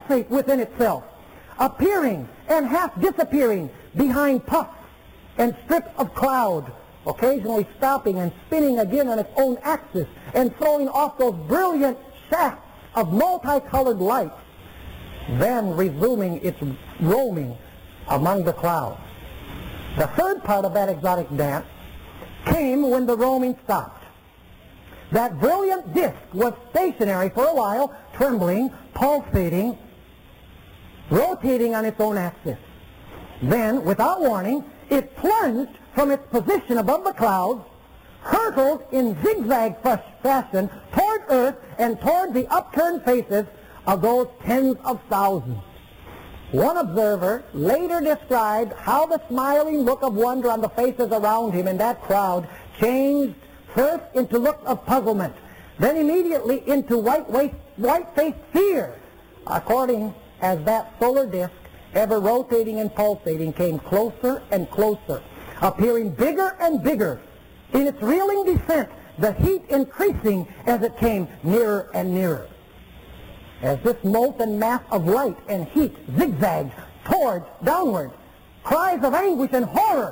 pulsate within itself, appearing and half disappearing behind puffs and strips of cloud, occasionally stopping and spinning again on its own axis and throwing off those brilliant shafts of multicolored light, then resuming its roaming among the clouds. The third part of that exotic dance came when the roaming stopped. That brilliant disk was stationary for a while, trembling, pulsating, rotating on its own axis. Then, without warning, it plunged from its position above the clouds, hurtled in zigzag fashion toward Earth and toward the upturned faces of those tens of thousands. One observer later described how the smiling look of wonder on the faces around him in that crowd changed first into looks of puzzlement, then immediately into white-faced fear, according as that solar disk, ever rotating and pulsating, came closer and closer, appearing bigger and bigger. In its reeling descent, the heat increasing as it came nearer and nearer. As this molten mass of light and heat zigzagged towards downward, cries of anguish and horror,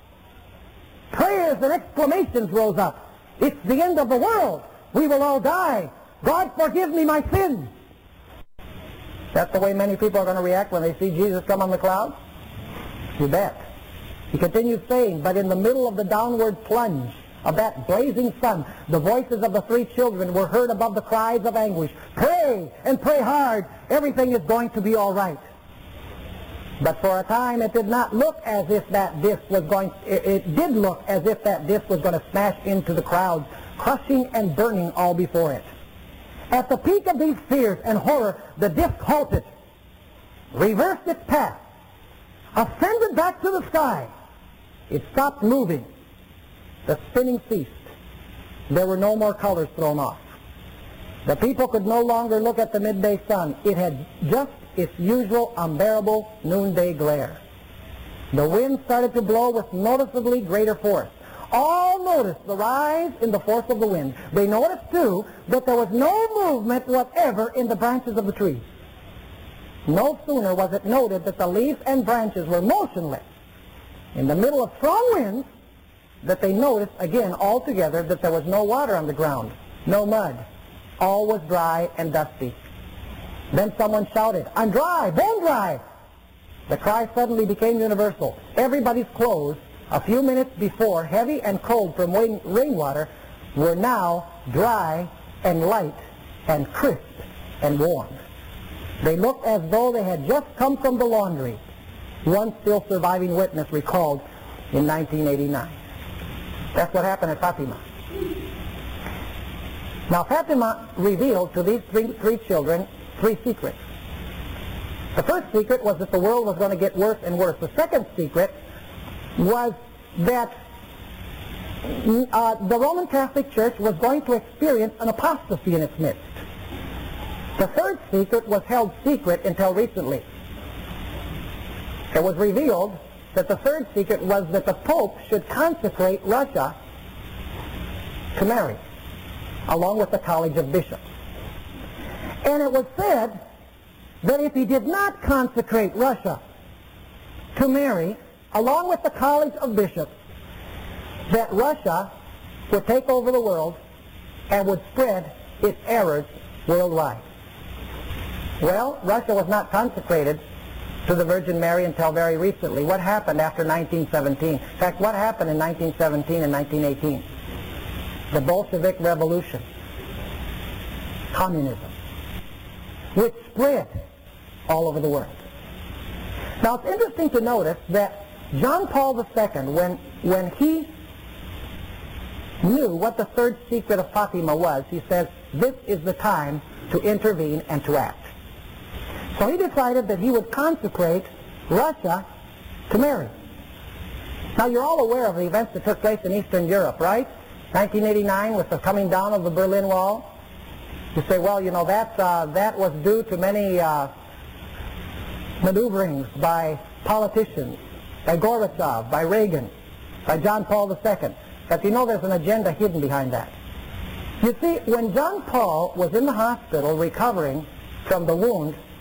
prayers and exclamations rose up. It's the end of the world. We will all die. God, forgive me my sins. That's the way many people are going to react when they see Jesus come on the clouds? You bet. He continues saying, but in the middle of the downward plunge of that blazing sun, the voices of the three children were heard above the cries of anguish. Pray, and pray hard. Everything is going to be all right. But for a time it did not look as if that disc was going, it did look as if that disc was going to smash into the crowds, crushing and burning all before it. At the peak of these fears and horror, the disc halted, reversed its path, ascended back to the sky. It stopped moving. The spinning ceased. There were no more colors thrown off. The people could no longer look at the midday sun. It had just its usual unbearable noonday glare. The wind started to blow with noticeably greater force. All noticed the rise in the force of the wind. They noticed, too, that there was no movement whatever in the branches of the trees. No sooner was it noted that the leaves and branches were motionless in the middle of strong winds that they noticed again altogether that there was no water on the ground, no mud. All was dry and dusty. Then someone shouted, "I'm dry, bone dry!" The cry suddenly became universal. Everybody's clothes, a few minutes before heavy and cold from rainwater, were now dry and light and crisp and warm. They looked as though they had just come from the laundry. One still surviving witness recalled in 1989. That's what happened at Fatima. Now Fatima revealed to these three children three secrets. The first secret was that the world was going to get worse and worse. The second secret was that the Roman Catholic Church was going to experience an apostasy in its midst. The third secret was held secret until recently. It was revealed that the third secret was that the Pope should consecrate Russia to Mary, along with the College of Bishops. And it was said that if he did not consecrate Russia to Mary, along with the College of Bishops, that Russia would take over the world and would spread its errors worldwide. Well, Russia was not consecrated to the Virgin Mary until very recently. What happened after 1917? In fact, what happened in 1917 and 1918? The Bolshevik Revolution, communism, which spread all over the world. Now, it's interesting to notice that John Paul II, when he knew what the third secret of Fatima was, he says, this is the time to intervene and to act. So he decided that he would consecrate Russia to Mary. Now, you're all aware of the events that took place in Eastern Europe, right? 1989 with the coming down of the Berlin Wall. You say, well, you know, that was due to many maneuverings by politicians, by Gorbachev, by Reagan, by John Paul II. But you know there's an agenda hidden behind that. You see, when John Paul was in the hospital recovering from the wound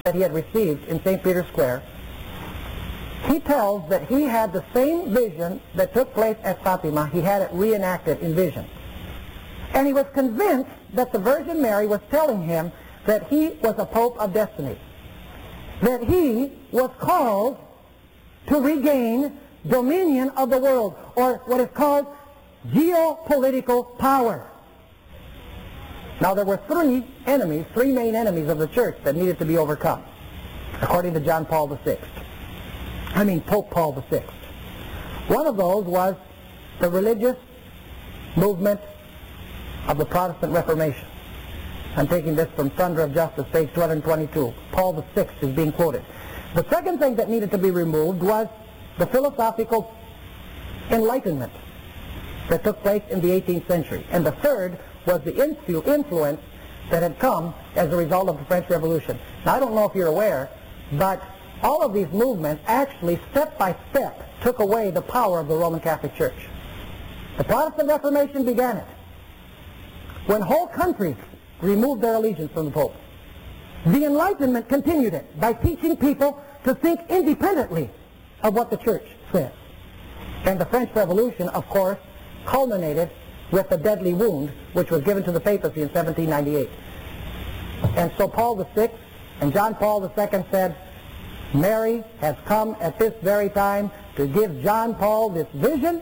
that he had received in St. Peter's Square, he tells that he had the same vision that took place at Fatima. He had it reenacted in vision. And he was convinced that the Virgin Mary was telling him that he was a pope of destiny, that he was called to regain dominion of the world, or what is called geopolitical power. Now there were three main enemies of the church that needed to be overcome, according to Pope Paul VI. One of those was the religious movement of the Protestant Reformation. I'm taking this from Thunder of Justice, page 222. Paul VI is being quoted. The second thing that needed to be removed was the philosophical enlightenment that took place in the 18th century. And the third was the influence that had come as a result of the French Revolution. Now, I don't know if you're aware, but all of these movements actually, step by step, took away the power of the Roman Catholic Church. The Protestant Reformation began it when whole countries removed their allegiance from the Pope. The Enlightenment continued it by teaching people to think independently of what the Church says. And the French Revolution, of course, culminated with the deadly wound which was given to the papacy in 1798. And so Paul VI and John Paul II said, Mary has come at this very time to give John Paul this vision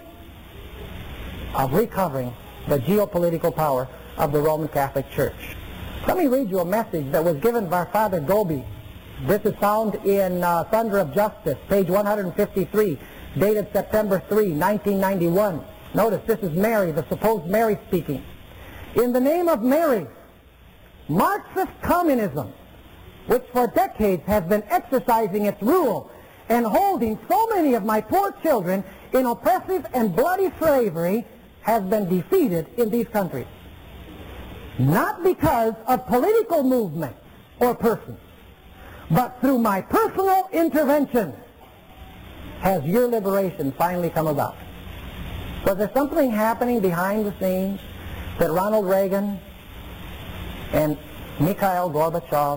of recovering the geopolitical power of the Roman Catholic Church. Let me read you a message that was given by Father Gobi. This is found in Thunder of Justice, page 153, dated September 3, 1991. Notice, this is Mary, the supposed Mary speaking. In the name of Mary, Marxist communism, which for decades has been exercising its rule and holding so many of my poor children in oppressive and bloody slavery, has been defeated in these countries. Not because of political movements or persons, but through my personal intervention has your liberation finally come about. Was there something happening behind the scenes that Ronald Reagan and Mikhail Gorbachev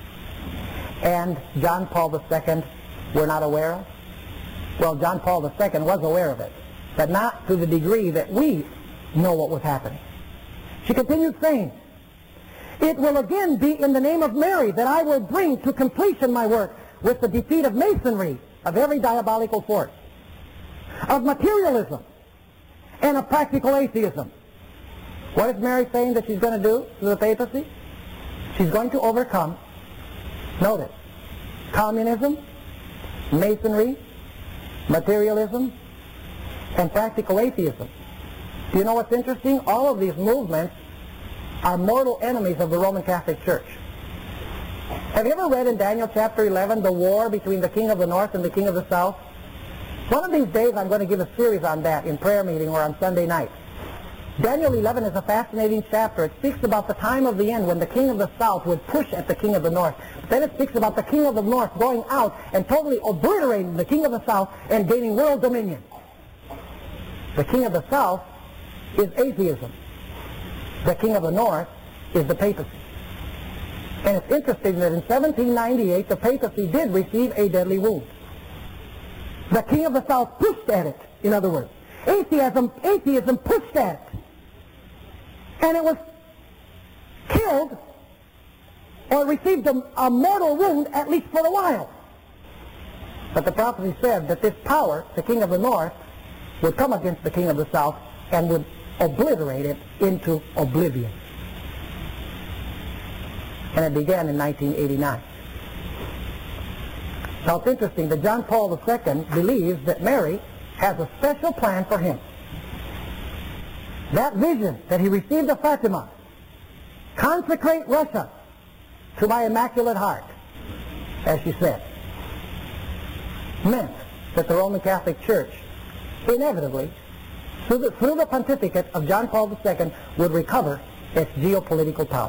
and John Paul II were not aware of? Well, John Paul II was aware of it, but not to the degree that we know what was happening. She continued saying, it will again be in the name of Mary that I will bring to completion my work with the defeat of Masonry, of every diabolical force, of materialism, and of practical atheism. What is Mary saying that she's going to do to the papacy? She's going to overcome, notice, communism, Masonry, materialism, and practical atheism. Do you know what's interesting? All of these movements are mortal enemies of the Roman Catholic Church. Have you ever read in Daniel chapter 11 the war between the king of the north and the king of the south? One of these days I'm going to give a series on that in prayer meeting or on Sunday night. Daniel 11 is a fascinating chapter. It speaks about the time of the end when the king of the south would push at the king of the north. But then it speaks about the king of the north going out and totally obliterating the king of the south and gaining world dominion. The king of the south is atheism. The king of the north is the papacy. And it's interesting that in 1798 the papacy did receive a deadly wound. The king of the south pushed at it, in other words. Atheism pushed at it. And it was killed or received a mortal wound, at least for a while. But the prophecy said that this power, the king of the north, would come against the king of the south and would obliterate it into oblivion. And it began in 1989. Now it's interesting that John Paul II believes that Mary has a special plan for him. That vision that he received of Fatima, consecrate Russia to my Immaculate Heart, as she said, meant that the Roman Catholic Church inevitably, through the pontificate of John Paul II, would recover its geopolitical power.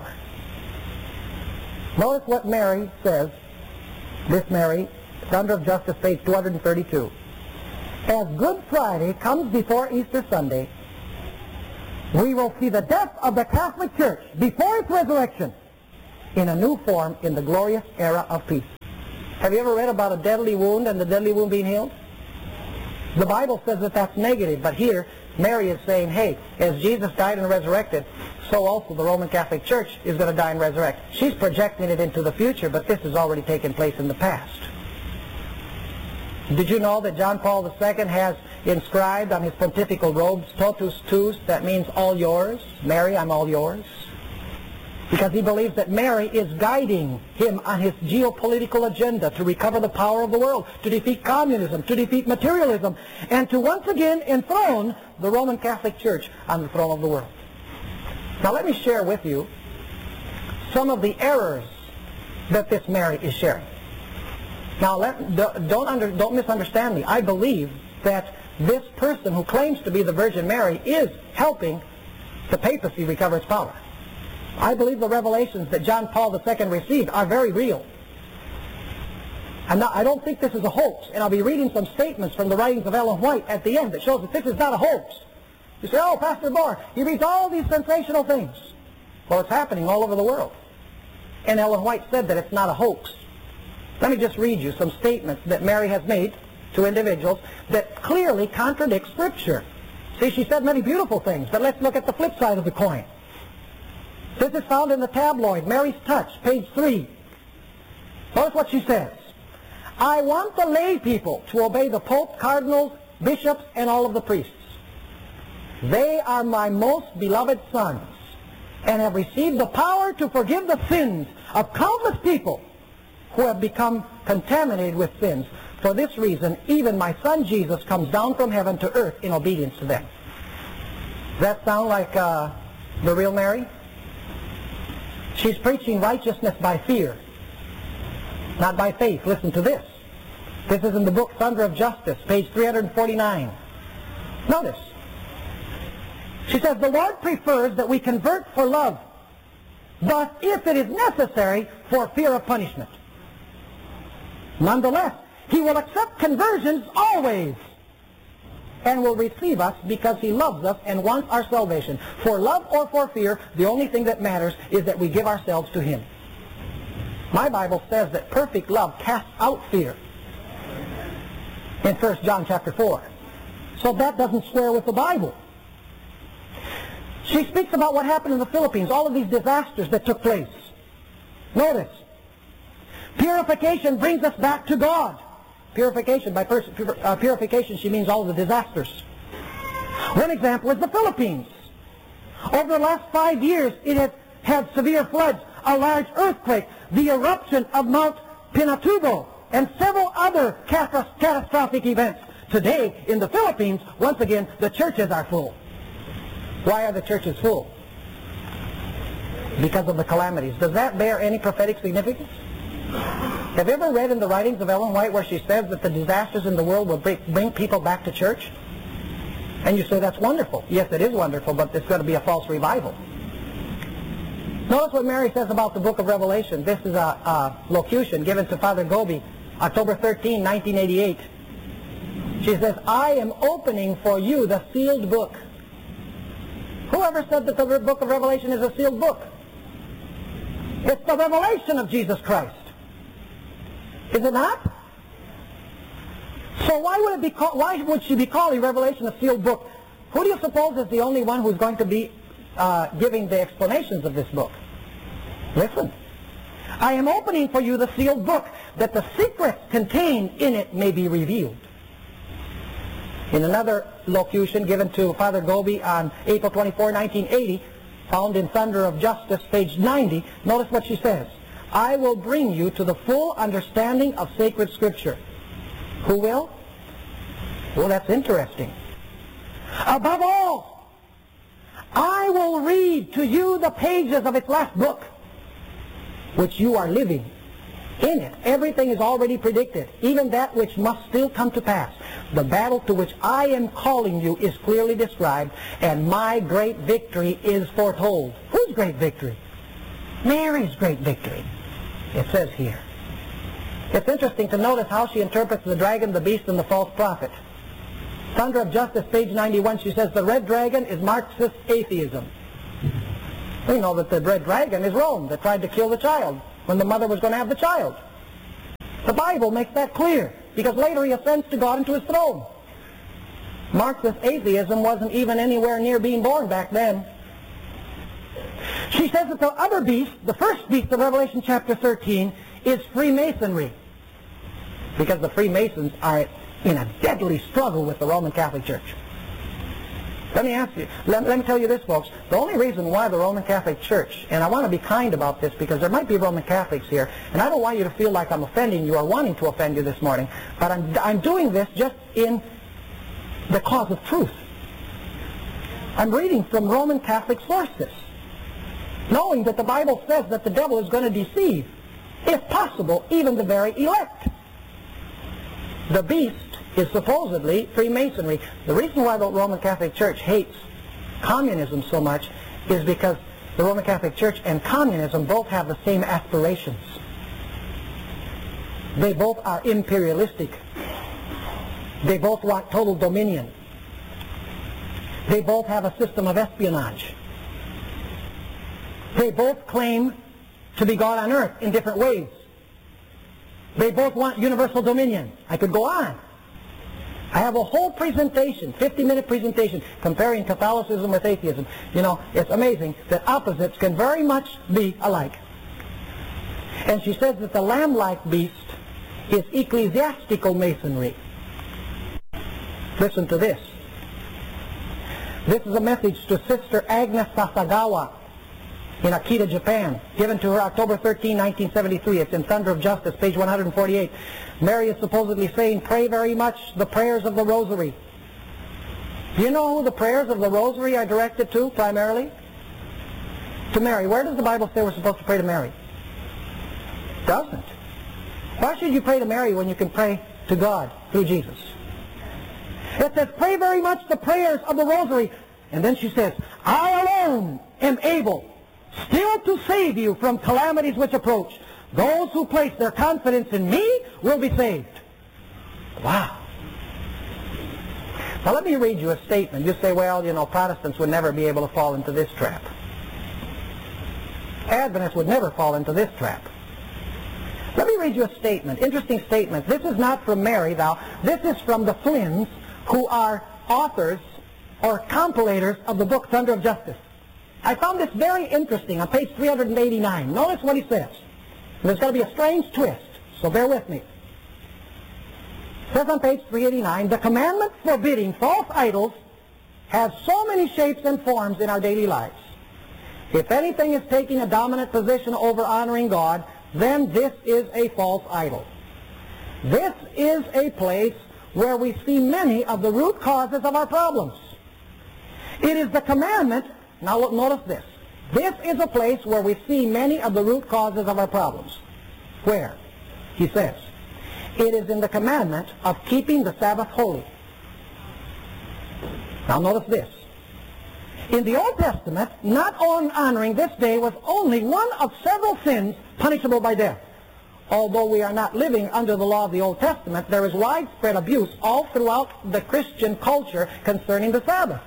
Notice what Mary says, this Mary, Thunder of Justice, page 232. As Good Friday comes before Easter Sunday, we will see the death of the Catholic Church before its resurrection in a new form in the glorious era of peace. Have you ever read about a deadly wound and the deadly wound being healed? The Bible says that that's negative, but here Mary is saying, hey, as Jesus died and resurrected, so also the Roman Catholic Church is going to die and resurrect. She's projecting it into the future, but this has already taken place in the past. Did you know that John Paul II has inscribed on his pontifical robes, totus tuus, that means all yours? Mary, I'm all yours. Because he believes that Mary is guiding him on his geopolitical agenda to recover the power of the world, to defeat communism, to defeat materialism, and to once again enthrone the Roman Catholic Church on the throne of the world. Now let me share with you some of the errors that this Mary is sharing. Now don't misunderstand me. I believe that this person who claims to be the Virgin Mary is helping the papacy recover its power. I believe the revelations that John Paul II received are very real. I don't think this is a hoax, and I'll be reading some statements from the writings of Ellen White at the end that shows that this is not a hoax. You say, oh, Pastor Bohr, he reads all these sensational things. Well, it's happening all over the world. And Ellen White said that it's not a hoax. Let me just read you some statements that Mary has made to individuals that clearly contradict Scripture. See, she said many beautiful things, but let's look at the flip side of the coin. This is found in the tabloid, Mary's Touch, page 3. Notice what she says. I want the lay people to obey the Pope, cardinals, bishops, and all of the priests. They are my most beloved sons and have received the power to forgive the sins of countless people who have become contaminated with sins. For this reason, even my son Jesus comes down from heaven to earth in obedience to them. Does that sound like the real Mary? She's preaching righteousness by fear, not by faith. Listen to this. This is in the book Thunder of Justice, page 349. Notice. She says, the Lord prefers that we convert for love, but if it is necessary, for fear of punishment. Nonetheless, He will accept conversions always and will receive us because He loves us and wants our salvation. For love or for fear, the only thing that matters is that we give ourselves to Him. My Bible says that perfect love casts out fear in 1 John chapter 4. So that doesn't square with the Bible. She speaks about what happened in the Philippines, all of these disasters that took place. Notice, purification brings us back to God. Purification, by purification she means all of the disasters. One example is the Philippines. Over the last 5 years it has had severe floods, a large earthquake, the eruption of Mount Pinatubo, and several other catastrophic events. Today in the Philippines, once again, the churches are full. Why are the churches full? Because of the calamities. Does that bear any prophetic significance? Have you ever read in the writings of Ellen White where she says that the disasters in the world will bring people back to church? And you say, that's wonderful. Yes, it is wonderful, but it's going to be a false revival. Notice what Mary says about the book of Revelation. This is a locution given to Father Gobi, October 13, 1988. She says, I am opening for you the sealed book. Whoever said that the book of Revelation is a sealed book? It's the revelation of Jesus Christ. Is it not? So why would she be calling Revelation a sealed book? Who do you suppose is the only one who's going to be giving the explanations of this book? Listen. I am opening for you the sealed book, that the secrets contained in it may be revealed. In another locution given to Father Gobi on April 24, 1980, found in Thunder of Justice, page 90, notice what she says. I will bring you to the full understanding of sacred Scripture. Who will? Well, that's interesting. Above all, I will read to you the pages of its last book, which you are living. In it, everything is already predicted, even that which must still come to pass. The battle to which I am calling you is clearly described, and my great victory is foretold. Whose great victory? Mary's great victory. It says here. It's interesting to notice how she interprets the dragon, the beast, and the false prophet. Thunder of Justice, page 91, she says, the red dragon is Marxist atheism. We know that the red dragon is Rome that tried to kill the child when the mother was going to have the child. The Bible makes that clear, because later he ascends to God and to his throne. Marxist atheism wasn't even anywhere near being born back then. She says that the other beast, the first beast of Revelation chapter 13, is Freemasonry, because the Freemasons are in a deadly struggle with the Roman Catholic Church. Let me ask you, let me tell you this, folks. The only reason why the Roman Catholic Church, and I want to be kind about this because there might be Roman Catholics here, and I don't want you to feel like I'm offending you or wanting to offend you this morning, but I'm doing this just in the cause of truth. I'm reading from Roman Catholic sources, knowing that the Bible says that the devil is going to deceive, if possible, even the very elect. The beast is supposedly Freemasonry. The reason why the Roman Catholic Church hates communism so much is because the Roman Catholic Church and communism both have the same aspirations. They both are imperialistic. They both want total dominion. They both have a system of espionage. They both claim to be God on earth in different ways. They both want universal dominion. I could go on. I have a whole presentation, 50-minute presentation, comparing Catholicism with atheism. You know, it's amazing that opposites can very much be alike. And she says that the lamb-like beast is ecclesiastical masonry. Listen to this. This is a message to Sister Agnes Sasagawa in Akita, Japan, given to her October 13, 1973. It's in Thunder of Justice, page 148. Mary is supposedly saying, pray very much the prayers of the Rosary. Do you know who the prayers of the Rosary are directed to, primarily? To Mary. Where does the Bible say we're supposed to pray to Mary? It doesn't. Why should you pray to Mary when you can pray to God through Jesus? It says, pray very much the prayers of the Rosary. And then she says, I alone am able still to save you from calamities which approach. Those who place their confidence in me will be saved. Wow. Now let me read you a statement. You say, well, you know, Protestants would never be able to fall into this trap. Adventists would never fall into this trap. Let me read you a statement, interesting statement. This is not from Mary, thou. This is from the Flynns, who are authors or compilators of the book Thunder of Justice. I found this very interesting on page 389. Notice what he says. And there's going to be a strange twist, so bear with me. It says on page 389, the commandment forbidding false idols has so many shapes and forms in our daily lives. If anything is taking a dominant position over honoring God, then this is a false idol. This is a place where we see many of the root causes of our problems. It is the commandment. Now notice this. This is a place where we see many of the root causes of our problems. Where? He says, it is in the commandment of keeping the Sabbath holy. Now notice this. In the Old Testament, not honoring this day was only one of several sins punishable by death. Although we are not living under the law of the Old Testament, there is widespread abuse all throughout the Christian culture concerning the Sabbath.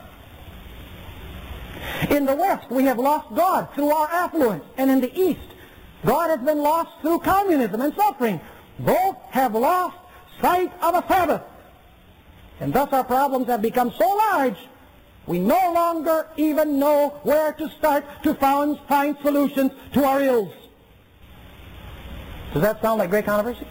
In the West, we have lost God through our affluence, and in the East, God has been lost through communism and suffering. Both have lost sight of a Sabbath. And thus our problems have become so large, we no longer even know where to start to find solutions to our ills. Does that sound like great controversy?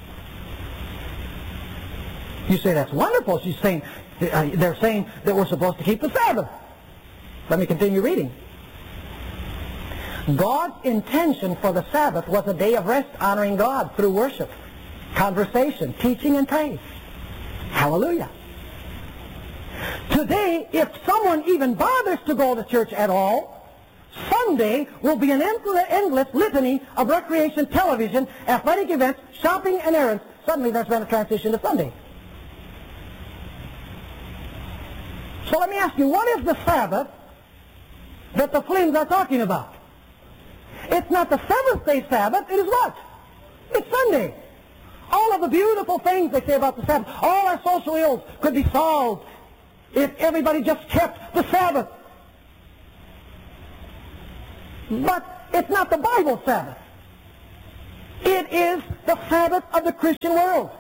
You say, that's wonderful. She's saying, they're saying that we're supposed to keep the Sabbath. Let me continue reading. God's intention for the Sabbath was a day of rest, honoring God through worship, conversation, teaching, and praise. Hallelujah. Today, if someone even bothers to go to church at all, Sunday will be an endless litany of recreation, television, athletic events, shopping, and errands. Suddenly there's been a transition to Sunday. So let me ask you, what is the Sabbath that the Flynns are talking about? It's not the seventh-day Sabbath. It is what? It's Sunday. All of the beautiful things they say about the Sabbath, all our social ills could be solved if everybody just kept the Sabbath. But it's not the Bible Sabbath. It is the Sabbath of the Christian world.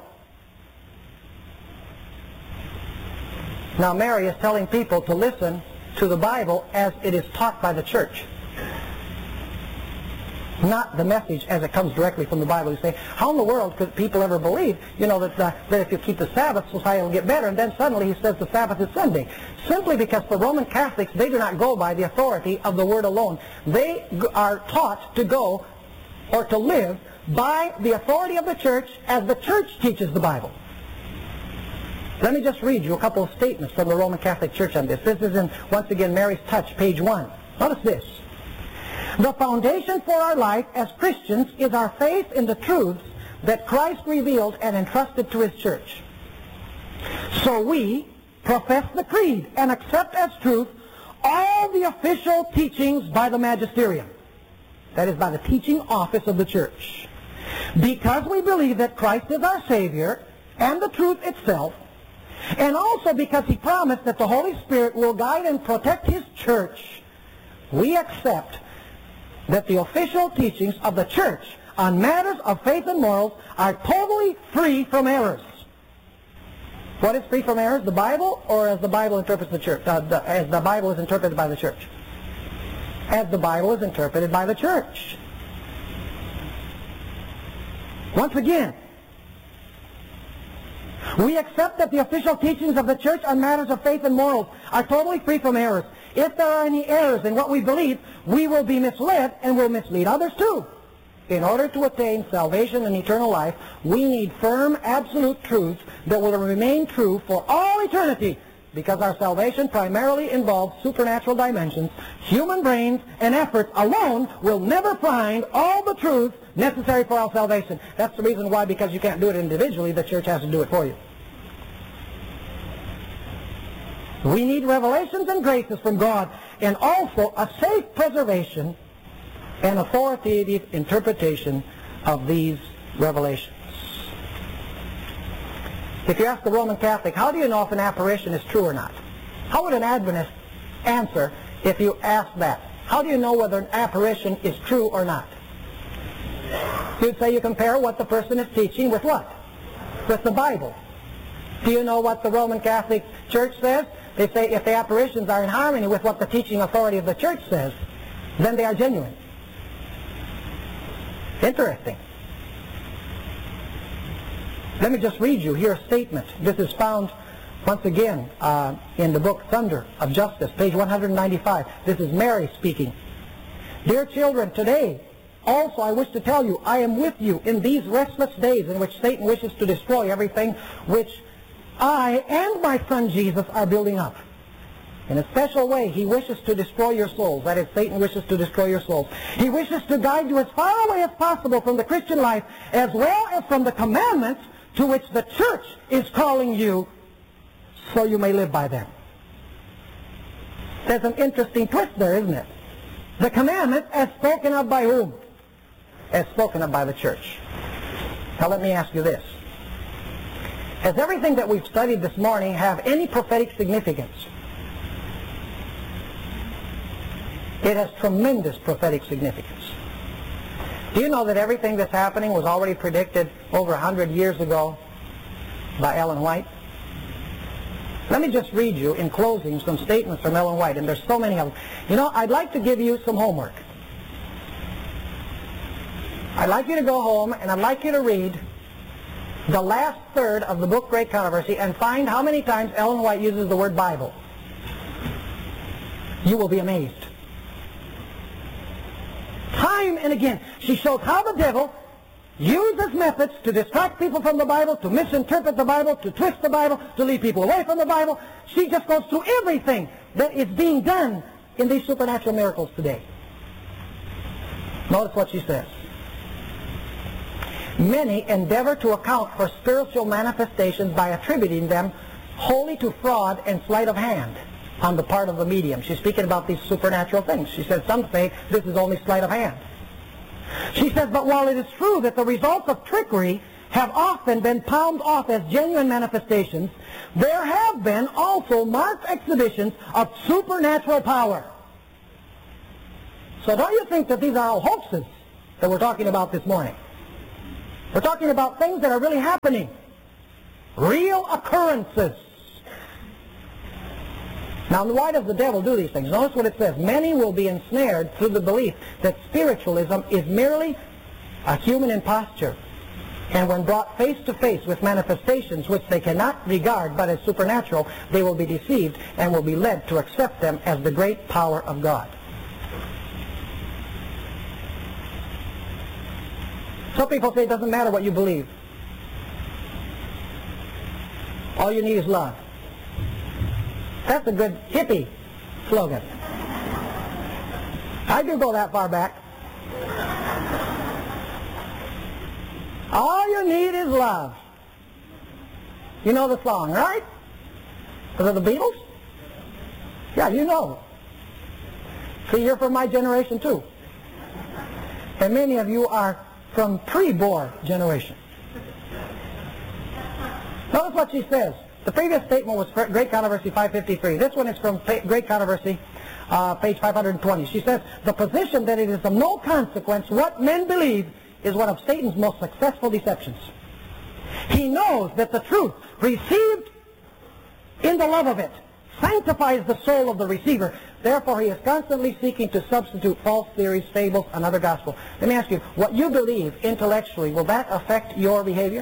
Now Mary is telling people to listen to the Bible as it is taught by the church. Not the message as it comes directly from the Bible. You say, how in the world could people ever believe, that if you keep the Sabbath, society will get better, and then suddenly he says the Sabbath is Sunday? Simply because for Roman Catholics, they do not go by the authority of the Word alone. They are taught to go or to live by the authority of the church as the church teaches the Bible. Let me just read you a couple of statements from the Roman Catholic Church on this. This is in, once again, Mary's Touch, page 1. Notice this. The foundation for our life as Christians is our faith in the truths that Christ revealed and entrusted to His church. So we profess the creed and accept as truth all the official teachings by the magisterium. That is, by the teaching office of the church. Because we believe that Christ is our Savior and the truth itself, and also because He promised that the Holy Spirit will guide and protect His church, we accept that the official teachings of the church on matters of faith and morals are totally free from errors. What is free from errors? The Bible, or as the Bible interprets the church? As the Bible is interpreted by the church. As the Bible is interpreted by the church. Once again, we accept that the official teachings of the church on matters of faith and morals are totally free from errors. If there are any errors in what we believe, we will be misled and will mislead others too. In order to attain salvation and eternal life, we need firm, absolute truths that will remain true for all eternity, because our salvation primarily involves supernatural dimensions. Human brains and efforts alone will never find all the truths necessary for our salvation. That's the reason why, because you can't do it individually, the church has to do it for you. We need revelations and graces from God, and also a safe preservation and authoritative interpretation of these revelations. If you ask the Roman Catholic, how do you know if an apparition is true or not? How would an Adventist answer if you asked that? How do you know whether an apparition is true or not? You'd say you compare what the person is teaching with what? With the Bible. Do you know what the Roman Catholic Church says? They say if the apparitions are in harmony with what the teaching authority of the church says, then they are genuine. Interesting. Let me just read you here a statement. This is found once again in the book Thunder of Justice, page 195. This is Mary speaking. Dear children, today also I wish to tell you, I am with you in these restless days in which Satan wishes to destroy everything which I and my son Jesus are building up. In a special way, he wishes to destroy your souls. That is, Satan wishes to destroy your souls. He wishes to guide you as far away as possible from the Christian life, as well as from the commandments to which the church is calling you, so you may live by them. There's an interesting twist there, isn't it? The commandments as spoken of by whom? As spoken of by the church. Now let me ask you this. Does everything that we've studied this morning have any prophetic significance? It has tremendous prophetic significance. Do you know that everything that's happening was already predicted over 100 years ago by Ellen White? Let me just read you, in closing, some statements from Ellen White, and there's so many of them. You know, I'd like to give you some homework. I'd like you to go home, and I'd like you to read the last third of the book Great Controversy and find how many times Ellen White uses the word Bible. You will be amazed. Time and again, she shows how the devil uses methods to distract people from the Bible, to misinterpret the Bible, to twist the Bible, to lead people away from the Bible. She just goes through everything that is being done in these supernatural miracles today. Notice what she says. Many endeavor to account for spiritual manifestations by attributing them wholly to fraud and sleight of hand on the part of the medium. She's speaking about these supernatural things. She says some say this is only sleight of hand. She says, but while it is true that the results of trickery have often been palmed off as genuine manifestations, there have been also marked exhibitions of supernatural power. So don't you think that these are all hoaxes that we're talking about this morning? We're talking about things that are really happening. Real occurrences. Now, why does the devil do these things? Notice what it says. Many will be ensnared through the belief that spiritualism is merely a human imposture. And when brought face to face with manifestations which they cannot regard but as supernatural, they will be deceived and will be led to accept them as the great power of God. Some people say it doesn't matter what you believe. All you need is love. That's a good hippie slogan. I do go that far back. All you need is love. You know the song, right? Was it the Beatles? Yeah, you know. See, you're from my generation too. And many of you are from pre-Boer generation. Notice what she says. The previous statement was Great Controversy 553. This one is from Great Controversy, page 520. She says, the position that it is of no consequence what men believe is one of Satan's most successful deceptions. He knows that the truth, received in the love of it, sanctifies the soul of the receiver. Therefore, he is constantly seeking to substitute false theories, fables, and other gospel. Let me ask you, what you believe intellectually, will that affect your behavior?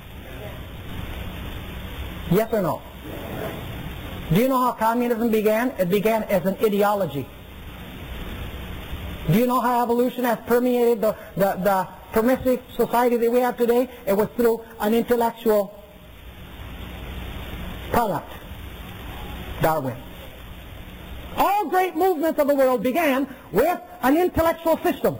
Yes or no? Do you know how communism began? It began as an ideology. Do you know how evolution has permeated the permissive society that we have today? It was through an intellectual product. Darwin. All great movements of the world began with an intellectual system.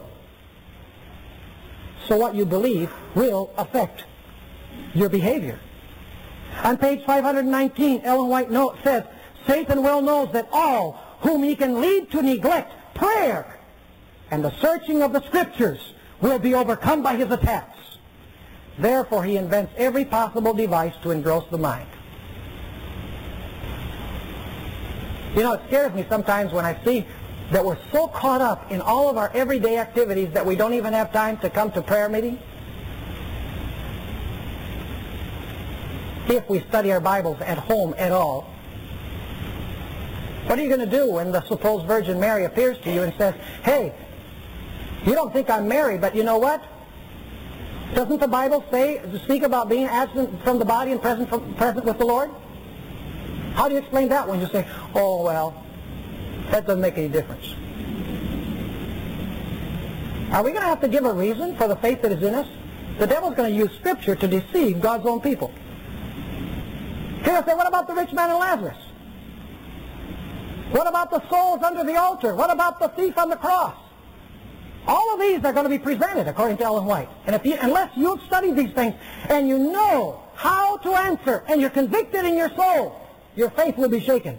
So what you believe will affect your behavior. On page 519, Ellen White says, Satan well knows that all whom he can lead to neglect prayer and the searching of the Scriptures will be overcome by his attacks. Therefore, he invents every possible device to engross the mind. You know, it scares me sometimes when I see that we're so caught up in all of our everyday activities that we don't even have time to come to prayer meeting. If we study our Bibles at home at all, what are you going to do when the supposed Virgin Mary appears to you and says, hey, you don't think I'm Mary, but you know what? Doesn't the Bible speak about being absent from the body and present with the Lord? How do you explain that when you say, oh, well, that doesn't make any difference? Are we going to have to give a reason for the faith that is in us? The devil's going to use Scripture to deceive God's own people. He'll say, what about the rich man and Lazarus? What about the souls under the altar? What about the thief on the cross? All of these are going to be presented according to Ellen White. And unless you've studied these things and you know how to answer and you're convicted in your soul, your faith will be shaken.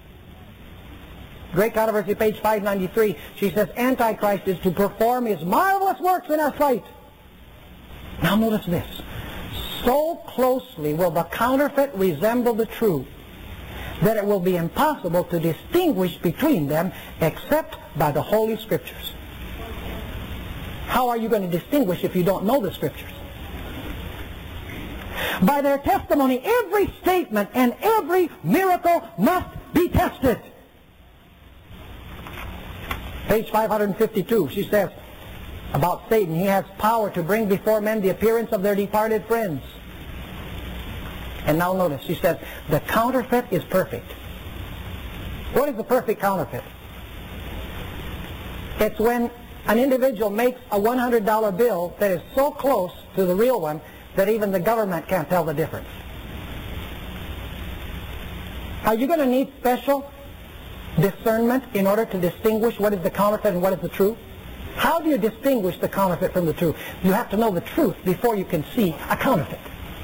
Great Controversy, page 593, she says, Antichrist is to perform his marvelous works in our sight. Now notice this. So closely will the counterfeit resemble the truth that it will be impossible to distinguish between them except by the Holy Scriptures. How are you going to distinguish if you don't know the Scriptures? By their testimony, every statement and every miracle must be tested. Page 552, she says about Satan, he has power to bring before men the appearance of their departed friends. And now notice, she says, the counterfeit is perfect. What is the perfect counterfeit? It's when an individual makes a $100 bill that is so close to the real one that even the government can't tell the difference. Are you going to need special discernment in order to distinguish what is the counterfeit and what is the truth? How do you distinguish the counterfeit from the truth? You have to know the truth before you can see a counterfeit.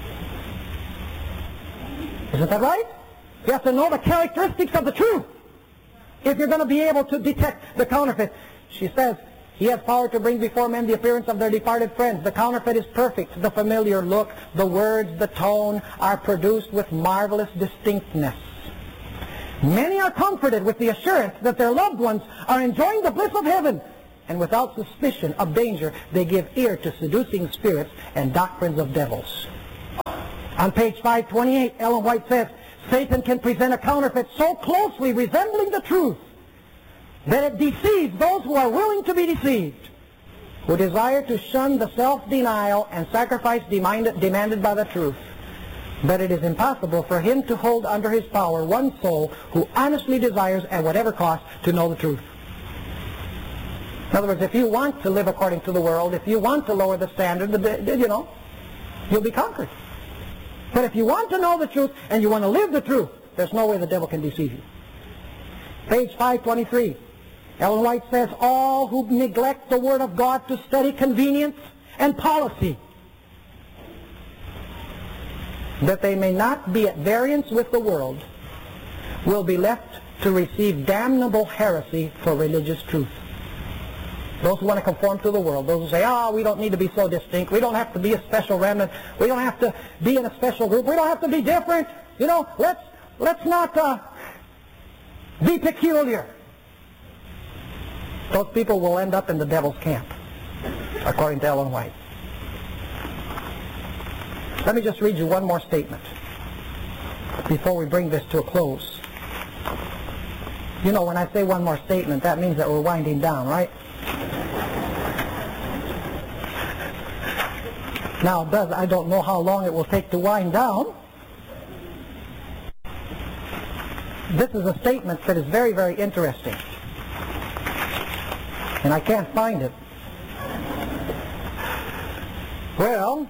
Isn't that right? You have to know the characteristics of the truth if you're going to be able to detect the counterfeit. She says, he has power to bring before men the appearance of their departed friends. The counterfeit is perfect. The familiar look, the words, the tone are produced with marvelous distinctness. Many are comforted with the assurance that their loved ones are enjoying the bliss of heaven and without suspicion of danger, they give ear to seducing spirits and doctrines of devils. On page 528, Ellen White says, Satan can present a counterfeit so closely resembling the truth that it deceives those who are willing to be deceived, who desire to shun the self-denial and sacrifice demanded by the truth. But it is impossible for him to hold under his power one soul who honestly desires at whatever cost to know the truth. In other words, if you want to live according to the world, if you want to lower the standard, you'll be conquered. But if you want to know the truth and you want to live the truth, there's no way the devil can deceive you. Page 523. Ellen White says, all who neglect the Word of God to study convenience and policy, that they may not be at variance with the world, will be left to receive damnable heresy for religious truth. Those who want to conform to the world, those who say, we don't need to be so distinct, we don't have to be a special remnant, we don't have to be in a special group, we don't have to be different, let's not be peculiar. Those people will end up in the devil's camp, according to Ellen White. Let me just read you one more statement before we bring this to a close. When I say one more statement, that means that we're winding down, right? Now, I don't know how long it will take to wind down. This is a statement that is very, very interesting. And I can't find it. Well,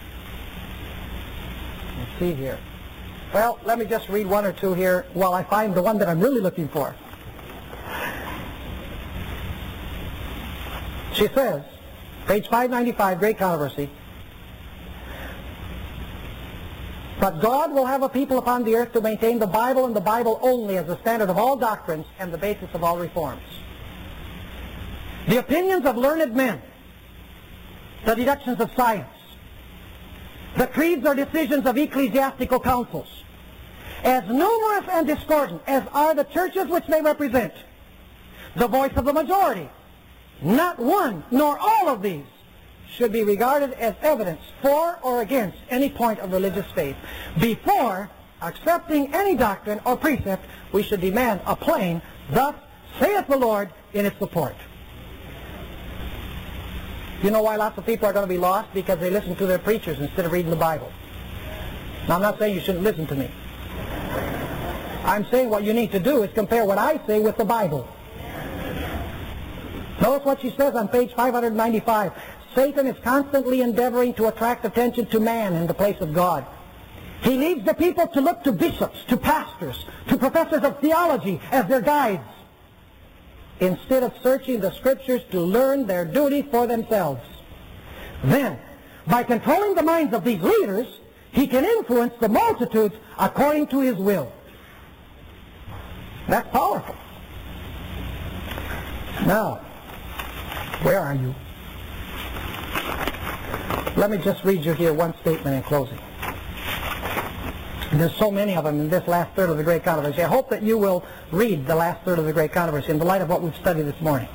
let's see here. Well, let me just read one or two here while I find the one that I'm really looking for. She says, page 595, Great Controversy, but God will have a people upon the earth to maintain the Bible and the Bible only as the standard of all doctrines and the basis of all reforms. The opinions of learned men, the deductions of science, the creeds or decisions of ecclesiastical councils, as numerous and discordant as are the churches which they represent, the voice of the majority, not one nor all of these should be regarded as evidence for or against any point of religious faith. Before accepting any doctrine or precept, we should demand a plain, thus saith the Lord, in its support. You know why lots of people are going to be lost? Because they listen to their preachers instead of reading the Bible. Now, I'm not saying you shouldn't listen to me. I'm saying what you need to do is compare what I say with the Bible. Notice what she says on page 595. Satan is constantly endeavoring to attract attention to man in the place of God. He leads the people to look to bishops, to pastors, to professors of theology as their guides, instead of searching the Scriptures to learn their duty for themselves. Then, by controlling the minds of these leaders, he can influence the multitudes according to his will. That's powerful. Now, where are you? Let me just read you here one statement in closing. There's so many of them in this last third of the Great Controversy. I hope that you will read the last third of the Great Controversy in the light of what we've studied this morning.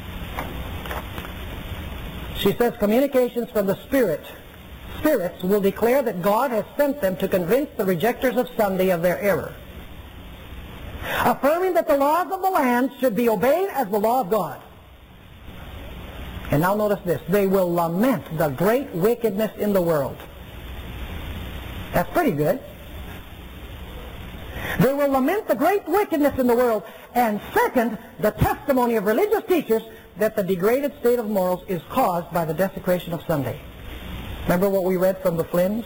She says, communications from the spirits will declare that God has sent them to convince the rejectors of Sunday of their error, affirming that the laws of the land should be obeyed as the law of God. And now notice this, they will lament the great wickedness in the world. That's pretty good. They will lament the great wickedness in the world, and second, the testimony of religious teachers that the degraded state of morals is caused by the desecration of Sunday. Remember what we read from the Flynn's?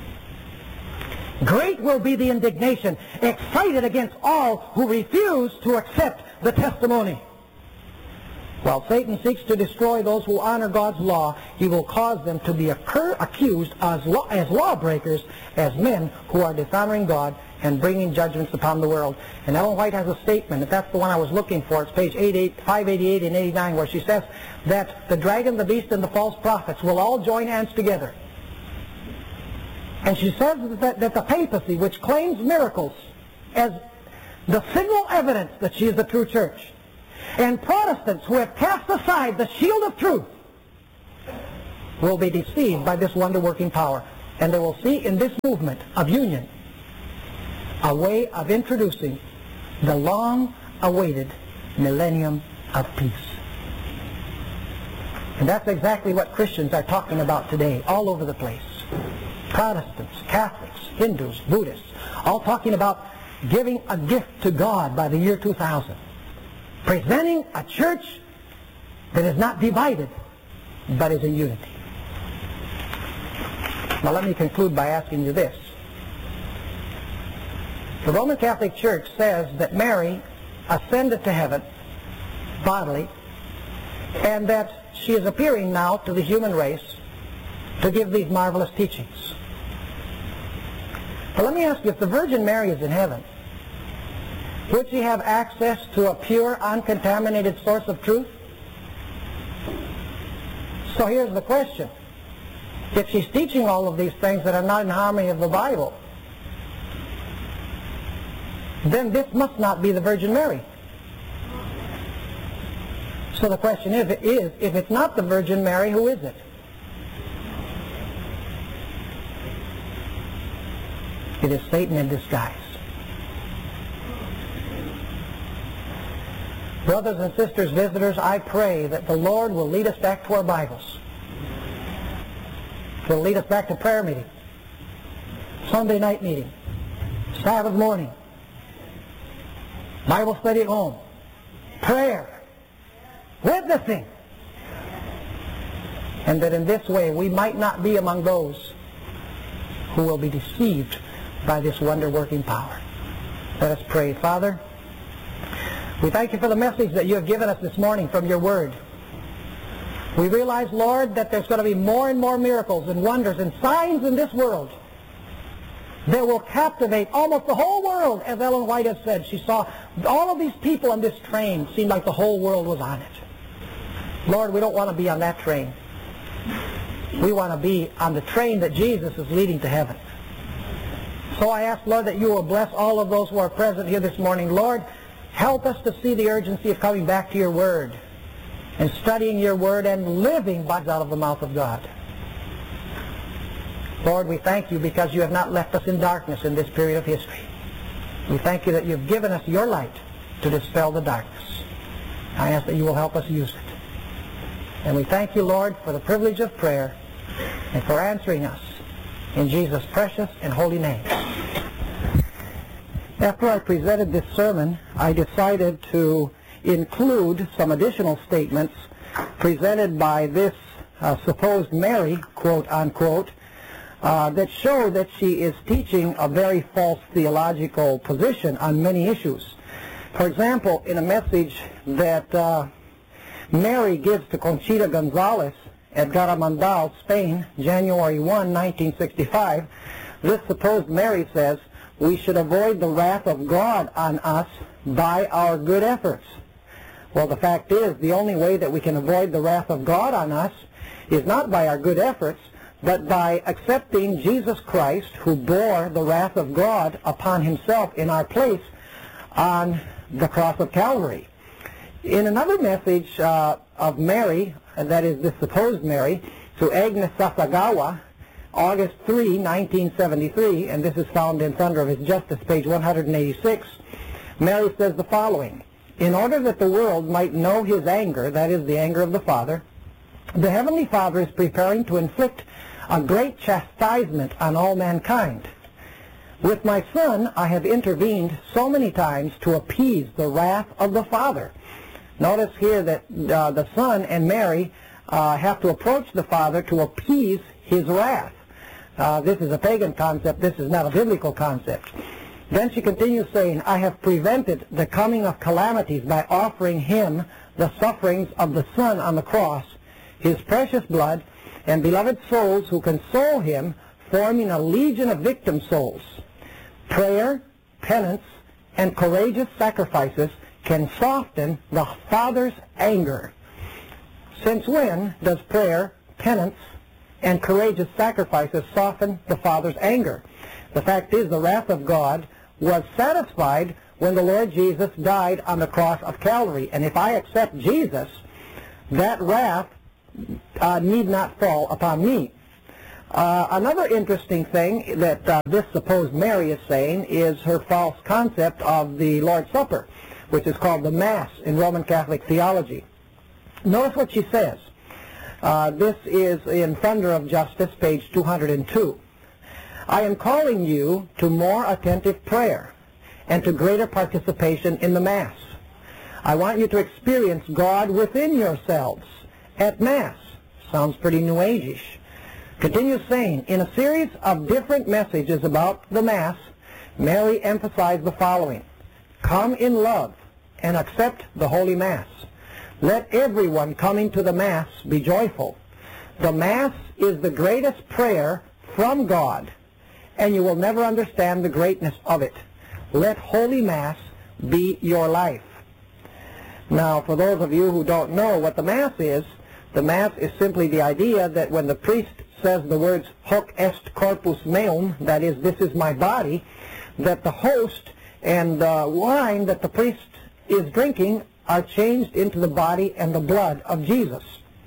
Great will be the indignation excited against all who refuse to accept the testimony. While Satan seeks to destroy those who honor God's law, he will cause them to be accused as lawbreakers, as men who are dishonoring God and bringing judgments upon the world. And Ellen White has a statement, if that's the one I was looking for, it's page 588 and 89, where she says that the dragon, the beast, and the false prophets will all join hands together. And she says that the papacy, which claims miracles as the signal evidence that she is the true church, And Protestants who have cast aside the shield of truth will be deceived by this wonder-working power. And they will see in this movement of union a way of introducing the long-awaited millennium of peace. And that's exactly what Christians are talking about today, all over the place. Protestants, Catholics, Hindus, Buddhists, all talking about giving a gift to God by the year 2000. Presenting a church that is not divided, but is in unity. Now let me conclude by asking you this. The Roman Catholic Church says that Mary ascended to heaven bodily, and that she is appearing now to the human race to give these marvelous teachings. But let me ask you, if the Virgin Mary is in heaven, would she have access to a pure, uncontaminated source of truth? So here's the question. If she's teaching all of these things that are not in harmony with the Bible, then this must not be the Virgin Mary. So the question is, if it's not the Virgin Mary, who is it? It is Satan in disguise. Brothers and sisters, visitors, I pray that the Lord will lead us back to our Bibles. He'll lead us back to prayer meeting, Sunday night meeting, Sabbath morning, Bible study at home, prayer, witnessing. And that in this way we might not be among those who will be deceived by this wonder-working power. Let us pray. Father, we thank you for the message that you have given us this morning from your word. We realize, Lord, that there's going to be more and more miracles and wonders and signs in this world that will captivate almost the whole world, as Ellen White has said. She saw all of these people on this train, seemed like the whole world was on it. Lord, we don't want to be on that train. We want to be on the train that Jesus is leading to heaven. So I ask, Lord, that you will bless all of those who are present here this morning. Lord, help us to see the urgency of coming back to your word and studying your word and living by out of the mouth of God. Lord, we thank you because you have not left us in darkness in this period of history. We thank you that you've given us your light to dispel the darkness. I ask that you will help us use it. And we thank you, Lord, for the privilege of prayer and for answering us in Jesus' precious and holy name. After I presented this sermon, I decided to include some additional statements presented by this supposed Mary, quote unquote, that show that she is teaching a very false theological position on many issues. For example, in a message that Mary gives to Conchita Gonzalez at Garabandal, Spain, January 1, 1965, this supposed Mary says, we should avoid the wrath of God on us by our good efforts. Well, the fact is, the only way that we can avoid the wrath of God on us is not by our good efforts, but by accepting Jesus Christ, who bore the wrath of God upon himself in our place on the cross of Calvary. In another message of Mary, and that is this supposed Mary, to Agnes Sasagawa, August 3, 1973, and this is found in Thunder of His Justice, page 186, Mary says the following: in order that the world might know his anger, that is the anger of the Father, the Heavenly Father is preparing to inflict a great chastisement on all mankind. With my Son, I have intervened so many times to appease the wrath of the Father. Notice here that the Son and Mary have to approach the Father to appease his wrath. This is a pagan concept. This is not a biblical concept. Then she continues saying, I have prevented the coming of calamities by offering him the sufferings of the Son on the cross, his precious blood, and beloved souls who console him, forming a legion of victim souls. Prayer, penance, and courageous sacrifices can soften the Father's anger. Since when does prayer, penance, and courageous sacrifices soften the Father's anger? The fact is, the wrath of God was satisfied when the Lord Jesus died on the cross of Calvary. And if I accept Jesus, that wrath need not fall upon me. Another interesting thing that this supposed Mary is saying is her false concept of the Lord's Supper, which is called the Mass in Roman Catholic theology. Notice what she says. This is in Thunder of Justice, page 202. I am calling you to more attentive prayer and to greater participation in the Mass. I want you to experience God within yourselves at Mass. Sounds pretty New Age-ish. Continues saying, in a series of different messages about the Mass, Mary emphasized the following. Come in love and accept the Holy Mass. Let everyone coming to the Mass be joyful. The Mass is the greatest prayer from God, and you will never understand the greatness of it. Let Holy Mass be your life. Now, for those of you who don't know what the Mass is simply the idea that when the priest says the words hoc est corpus meum, that is, this is my body, that the host and wine that the priest is drinking are changed into the body and the blood of Jesus.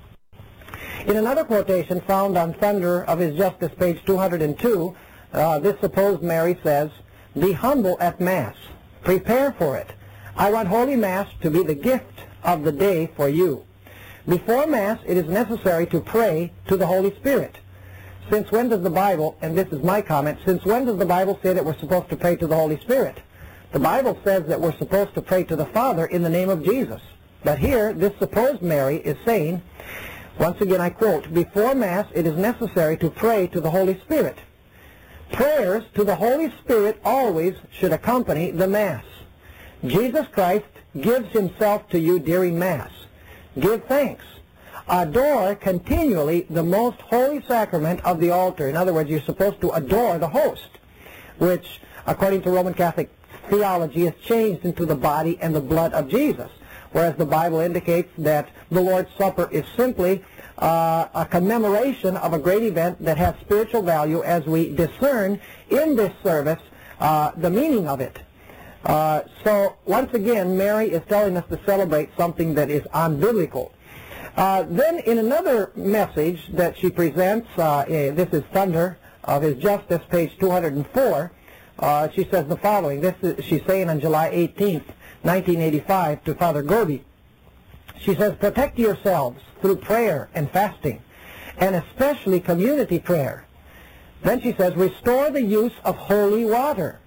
In another quotation found on Thunder of His Justice, page 202, this supposed Mary says, be humble at Mass. Prepare for it. I want Holy Mass to be the gift of the day for you. Before Mass, it is necessary to pray to the Holy Spirit. Since when does the Bible, and this is my comment, since when does the Bible say that we're supposed to pray to the Holy Spirit? The Bible says that we're supposed to pray to the Father in the name of Jesus. But here, this supposed Mary is saying, once again I quote, before Mass, it is necessary to pray to the Holy Spirit. Prayers to the Holy Spirit always should accompany the Mass. Jesus Christ gives Himself to you during Mass. Give thanks. Adore continually the most holy sacrament of the altar. In other words, you're supposed to adore the host, which, according to Roman Catholic theology, is changed into the body and the blood of Jesus, whereas the Bible indicates that the Lord's Supper is simply a commemoration of a great event that has spiritual value as we discern in this service the meaning of it. So, once again, Mary is telling us to celebrate something that is unbiblical. Then, in another message that she presents, this is Thunder of His Justice, page 204, she says the following. She's saying on July 18th, 1985, to Father Gorby. She says, protect yourselves through prayer and fasting, and especially community prayer. Then she says, restore the use of holy water.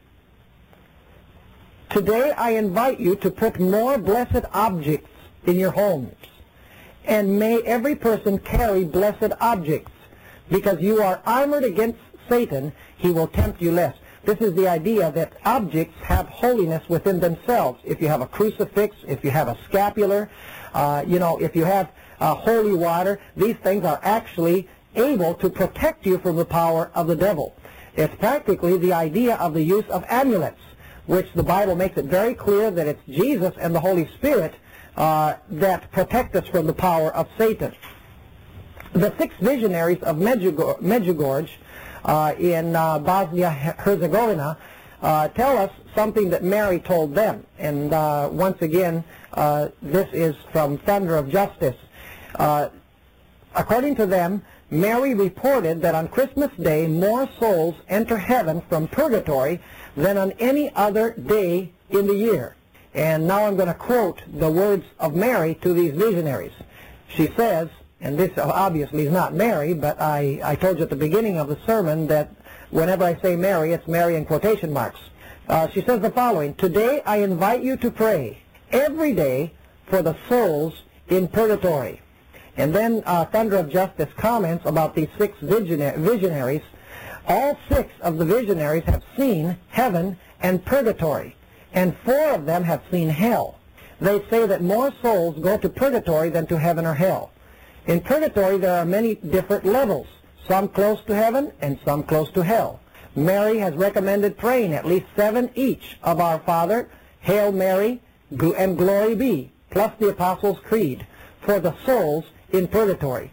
Today I invite you to put more blessed objects in your homes, and may every person carry blessed objects, because you are armored against Satan. He will tempt you less. This is the idea that objects have holiness within themselves. If you have a crucifix, if you have a scapular, if you have holy water, these things are actually able to protect you from the power of the devil. It's practically the idea of the use of amulets, which the Bible makes it very clear that it's Jesus and the Holy Spirit that protect us from the power of Satan. The 6 visionaries of Medjugorje in Bosnia-Herzegovina tell us something that Mary told them. And once again, this is from Thunder of Justice. According to them, Mary reported that on Christmas Day more souls enter heaven from purgatory than on any other day in the year. And now I'm going to quote the words of Mary to these visionaries. She says, and this obviously is not Mary, but I told you at the beginning of the sermon that whenever I say Mary, it's Mary in quotation marks. She says the following, today I invite you to pray every day for the souls in purgatory. And then Thunder of Justice comments about these 6 visionaries. All 6 of the visionaries have seen heaven and purgatory, and 4 of them have seen hell. They say that more souls go to purgatory than to heaven or hell. In purgatory there are many different levels, some close to heaven and some close to hell. Mary has recommended praying at least 7 each of Our Father, Hail Mary, and Glory Be, plus the Apostles' Creed, for the souls in purgatory.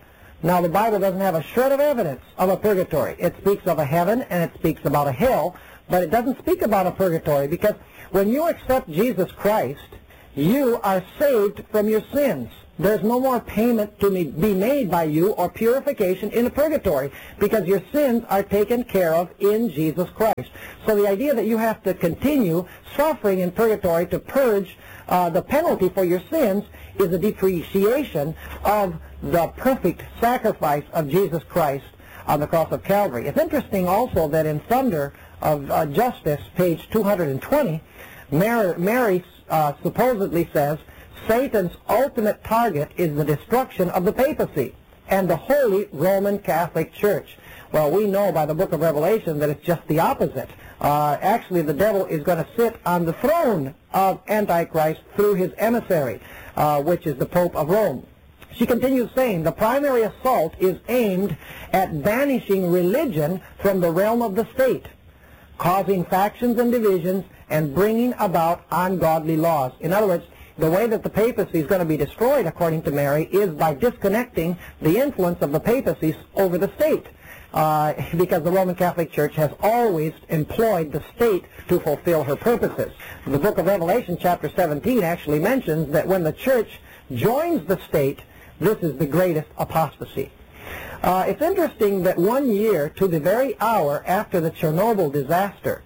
Now, the Bible doesn't have a shred of evidence of a purgatory. It speaks of a heaven and it speaks about a hell, but it doesn't speak about a purgatory, because when you accept Jesus Christ, you are saved from your sins. There's no more payment to be made by you or purification in a purgatory, because your sins are taken care of in Jesus Christ. So the idea that you have to continue suffering in purgatory to purge the penalty for your sins is a depreciation of the perfect sacrifice of Jesus Christ on the cross of Calvary. It's interesting also that in Thunder of Justice, page 220, Mary supposedly says, Satan's ultimate target is the destruction of the papacy and the Holy Roman Catholic Church. Well, we know by the book of Revelation that it's just the opposite. Actually, the devil is going to sit on the throne of Antichrist through his emissary, which is the Pope of Rome. She continues saying, the primary assault is aimed at banishing religion from the realm of the state, causing factions and divisions, and bringing about ungodly laws. In other words, the way that the papacy is going to be destroyed, according to Mary, is by disconnecting the influence of the papacy over the state. Because the Roman Catholic Church has always employed the state to fulfill her purposes. The book of Revelation, chapter 17, actually mentions that when the church joins the state, this is the greatest apostasy. It's interesting that 1 year to the very hour after the Chernobyl disaster,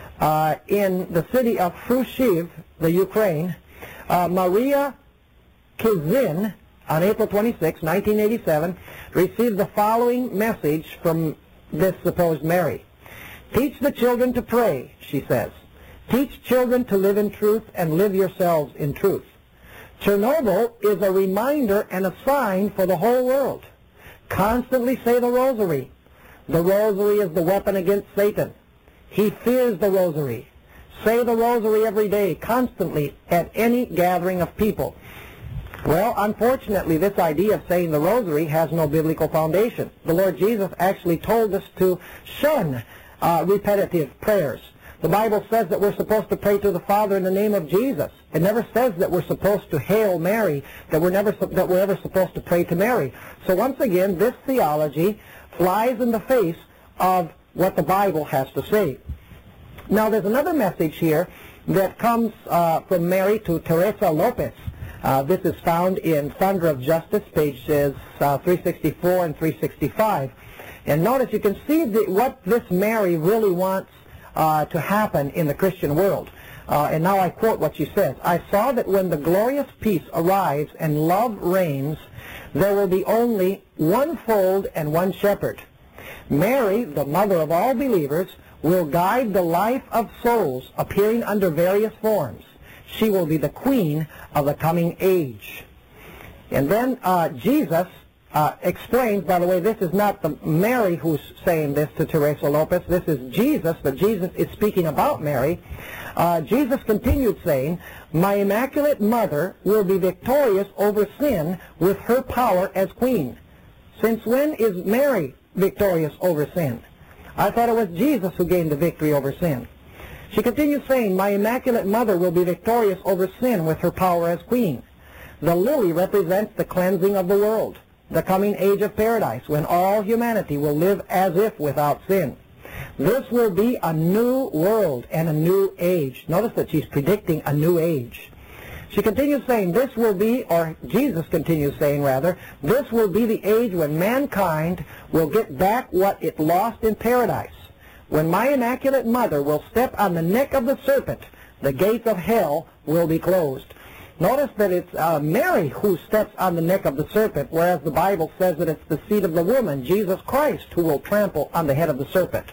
in the city of Khrushchev, the Ukraine, Maria Kizin, on April 26, 1987, received the following message from this supposed Mary. Teach the children to pray, she says. Teach children to live in truth and live yourselves in truth. Chernobyl is a reminder and a sign for the whole world. Constantly say the rosary. The rosary is the weapon against Satan. He fears the rosary. Say the rosary every day, constantly, at any gathering of people. Well, unfortunately, this idea of saying the rosary has no biblical foundation. The Lord Jesus actually told us to shun repetitive prayers. The Bible says that we're supposed to pray to the Father in the name of Jesus. It never says that we're supposed to hail Mary, that we're ever supposed to pray to Mary. So once again, this theology flies in the face of what the Bible has to say. Now, there's another message here that comes from Mary to Teresa Lopez. This is found in Thunder of Justice, pages 364 and 365. And notice, you can see what this Mary really wants to happen in the Christian world. And now I quote what she says. I saw that when the glorious peace arrives and love reigns, there will be only one fold and one shepherd. Mary, the mother of all believers, will guide the life of souls appearing under various forms. She will be the queen of the coming age. And then Jesus explains, by the way, this is not the Mary who's saying this to Teresa Lopez. This is Jesus, but Jesus is speaking about Mary. Jesus continued saying, my Immaculate Mother will be victorious over sin with her power as queen. Since when is Mary victorious over sin? I thought it was Jesus who gained the victory over sin. She continues saying, my Immaculate Mother will be victorious over sin with her power as queen. The lily represents the cleansing of the world, the coming age of paradise, when all humanity will live as if without sin. This will be a new world and a new age. Notice that she's predicting a new age. She continues saying, this will be, or Jesus continues saying rather, this will be the age when mankind will get back what it lost in paradise. When my Immaculate Mother will step on the neck of the serpent, the gates of hell will be closed. Notice that it's Mary who steps on the neck of the serpent, whereas the Bible says that it's the seed of the woman, Jesus Christ, who will trample on the head of the serpent.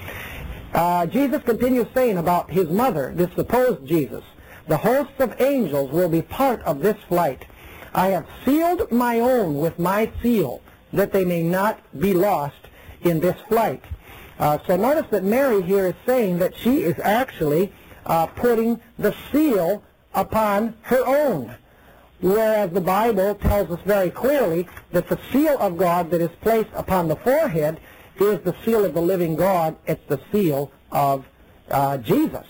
Jesus continues saying about his mother, this supposed Jesus, the hosts of angels will be part of this flight. I have sealed my own with my seal, that they may not be lost in this flight. So notice that Mary here is saying that she is actually putting the seal upon her own, whereas the Bible tells us very clearly that the seal of God that is placed upon the forehead is the seal of the living God. It's the seal of Jesus.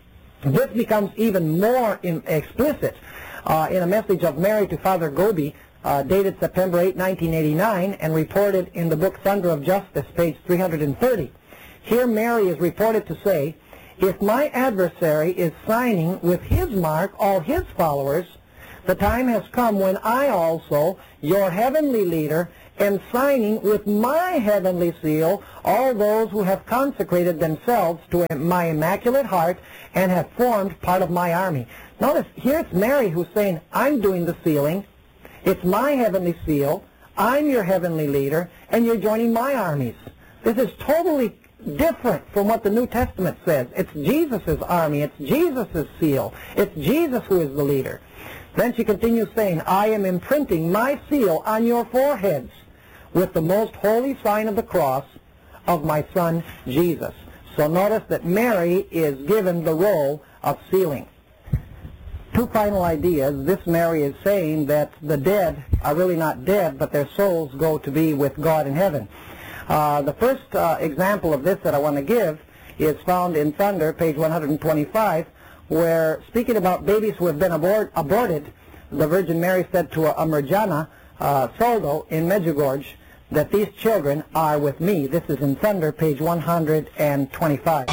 This becomes even more explicit in a message of Mary to Father Gobi, dated September 8, 1989, and reported in the book Thunder of Justice, page 330. Here Mary is reported to say, if my adversary is signing with his mark all his followers, the time has come when I also, your heavenly leader, am signing with my heavenly seal all those who have consecrated themselves to my immaculate heart and have formed part of my army. Notice, here it's Mary who's saying, I'm doing the sealing. It's my heavenly seal. I'm your heavenly leader, and you're joining my armies. This is totally different from what the New Testament says. It's Jesus' army. It's Jesus' seal. It's Jesus who is the leader. Then she continues saying, I am imprinting my seal on your foreheads with the most holy sign of the cross of my Son, Jesus. So notice that Mary is given the role of sealing. Two final ideas. This Mary is saying that the dead are really not dead, but their souls go to be with God in heaven. The first example of this that I want to give is found in Thunder, page 125, where, speaking about babies who have been aborted, the Virgin Mary said to a Mirjana Soldo in Medjugorje that these children are with me. This is in Thunder, page 125.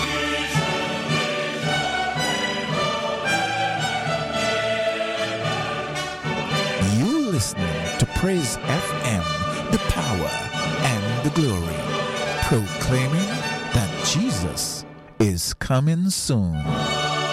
You're listening to Praise FM, the power and the glory, proclaiming that Jesus is coming soon.